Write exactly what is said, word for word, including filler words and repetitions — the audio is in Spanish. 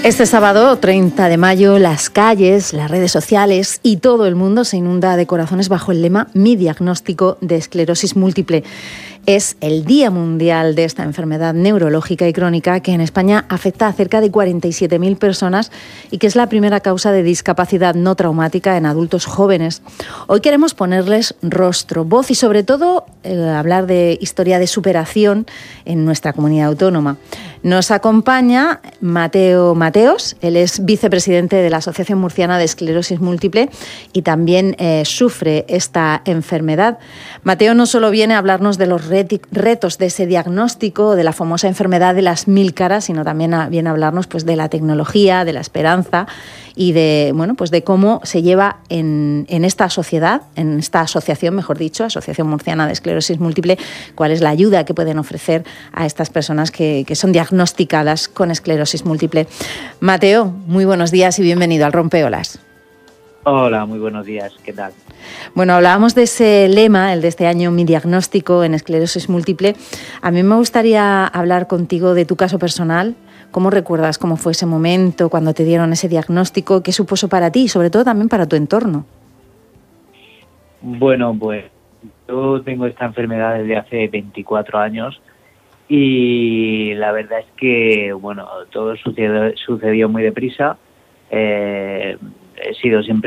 Este sábado, treinta de mayo, las calles, las redes sociales y todo el mundo se inunda de corazones bajo el lema Mi diagnóstico de esclerosis múltiple. Es el Día Mundial de esta enfermedad neurológica y crónica que en España afecta a cerca de cuarenta y siete mil personas y que es la primera causa de discapacidad no traumática en adultos jóvenes. Hoy queremos ponerles rostro, voz y sobre todo eh, hablar de historia de superación en nuestra comunidad autónoma. Nos acompaña Mateo Mateos, él es vicepresidente de la Asociación Murciana de Esclerosis Múltiple y también eh, sufre esta enfermedad. Mateo no solo viene a hablarnos de los retos de ese diagnóstico, de la famosa enfermedad de las mil caras, sino también a, viene a hablarnos pues, de la tecnología, de la esperanza y de, bueno, pues de cómo se lleva en, en esta sociedad, en esta asociación, mejor dicho, Asociación Murciana de Esclerosis Múltiple, cuál es la ayuda que pueden ofrecer a estas personas que, que son diagnosticadas con esclerosis múltiple. Mateo, muy buenos días y bienvenido al Rompeolas. Hola, muy buenos días, ¿qué tal? Bueno, hablábamos de ese lema, el de este año, Mi diagnóstico en esclerosis múltiple. A mí me gustaría hablar contigo de tu caso personal. ¿Cómo recuerdas cómo fue ese momento cuando te dieron ese diagnóstico? ¿Qué supuso para ti y sobre todo también para tu entorno? Bueno, pues yo tengo esta enfermedad desde hace veinticuatro años y la verdad es que, bueno, todo sucedió, sucedió muy deprisa. Eh, he sido siempre